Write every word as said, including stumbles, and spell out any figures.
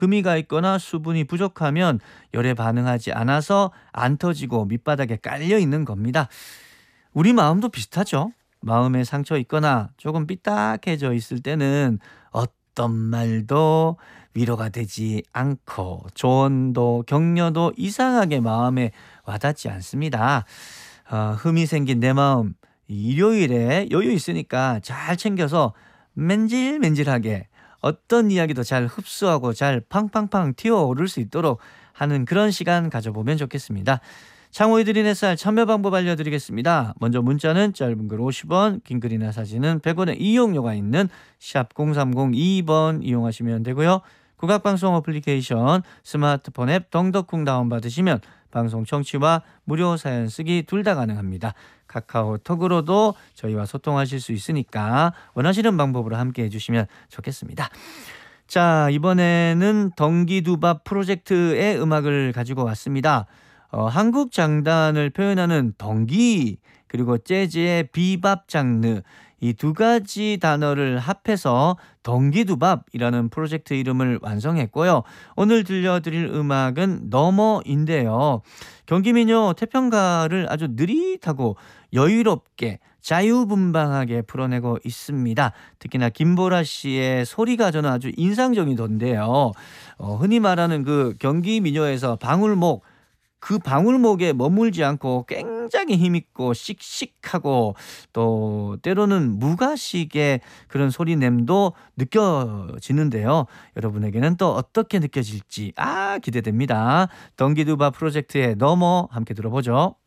금이가 있거나 수분이 부족하면 열에 반응하지 않아서 안 터지고 밑바닥에 깔려 있는 겁니다. 우리 마음도 비슷하죠. 마음에 상처 있거나 조금 삐딱해져 있을 때는 어떤 말도 위로가 되지 않고 조언도 격려도 이상하게 마음에 와닿지 않습니다. 어, 흠이 생긴 내 마음 일요일에 여유 있으니까 잘 챙겨서 맨질맨질하게 어떤 이야기도 잘 흡수하고 잘 팡팡팡 튀어오를 수 있도록 하는 그런 시간 가져보면 좋겠습니다. 창호이 드린 햇살 참여 방법 알려드리겠습니다. 먼저 문자는 짧은 글 오십 원, 긴 글이나 사진은 백 원의 이용료가 있는 샵 공삼공이 번 이용하시면 되고요. 국악방송 어플리케이션 스마트폰 앱 덩덕쿵 다운받으시면 방송 청취와 무료 사연 쓰기 둘 다 가능합니다. 카카오톡으로도 저희와 소통하실 수 있으니까 원하시는 방법으로 함께 해주시면 좋겠습니다. 자, 이번에는 덩기두밥 프로젝트의 음악을 가지고 왔습니다. 어, 한국 장단을 표현하는 덩기 그리고 재즈의 비밥 장르 이 두 가지 단어를 합해서 덩기두밥이라는 프로젝트 이름을 완성했고요. 오늘 들려드릴 음악은 너머인데요. 경기민요 태평가를 아주 느릿하고 여유롭게 자유분방하게 풀어내고 있습니다. 특히나 김보라 씨의 소리가 저는 아주 인상적이던데요. 어, 흔히 말하는 그 경기민요에서 방울목 그 방울목에 머물지 않고 굉장히 힘있고 씩씩하고 또 때로는 무가식의 그런 소리냄도 느껴지는데요. 여러분에게는 또 어떻게 느껴질지 아 기대됩니다. 덩기두바 프로젝트의 너머 함께 들어보죠.